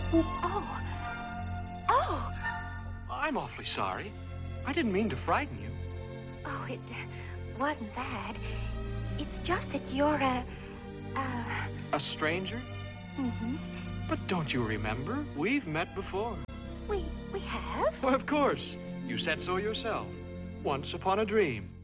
Oh. Oh. I'm awfully sorry. I didn't mean to frighten you. Oh, it wasn't that. It's just that you're a... A stranger? Mm-hmm. But don't you remember? We've met before. We have? Well, of course. You said so yourself. Once upon a dream.